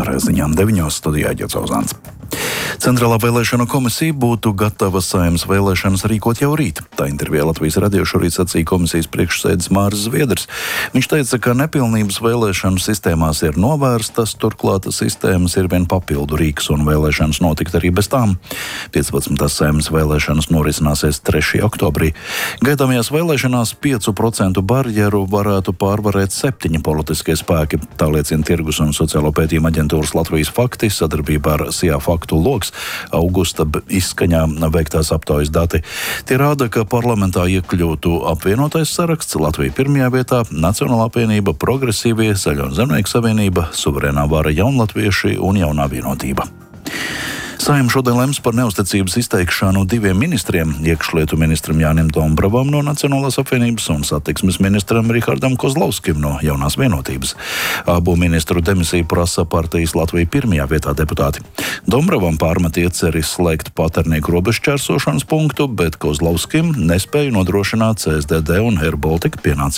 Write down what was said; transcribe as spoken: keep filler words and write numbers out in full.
Reziņām deviņos studijā Ģecovzāns. Centrālā vēlēšanu komisija būtu gatava Saeimas vēlēšanas rīkot jau rīt. Tā intervijā Latvijas radio šorīt sacīja komisijas priekšsēdis Māris Zviedrs. Viņš teica, ka nepilnības vēlēšanu sistēmās ir novērstas, turklāt sistēmas ir vien papildu rīks un vēlēšanas notikt arī bez tām. piecpadsmitās Saeimas vēlēšanas norisināsies trešajā oktobrī. Gaidāmajās vēlēšanās piecu procentu barjeru varētu pārvarēt septiņi politiskie spēki. Tā liecina Tirgus un sociālo pētījumu aģentūras Latvijas fakti sadarbībā ar S I A faktu loks augusta izskaņā veiktās aptaujas dati. Tie rāda, ka parlamentā iekļūtu apvienotais saraksts, Latvija pirmajā vietā, Nacionālā apvienība, Progresīvie, Zaļo un Zemnieku savienība, Suverēnā vara Jaunlatvieši un Jaunā vienotība. Saeima šodien lems par neuzticības izteikšanu diviem ministriem - iekšlietu ministram Jānim Dombravam no Nacionālās apvienības un satiksmes ministram Rihardam Kozlovskim no Jaunās vienotības. Abu ministru demisiju prasa partijas Latvija pirmajā vietā deputāti. Dombravam pārmet ieceri slēgt Paternieku robežšķērsošanas punktu, bet Kozlovskim nespēja nodrošināt C S D D un Air Baltica pienācīgu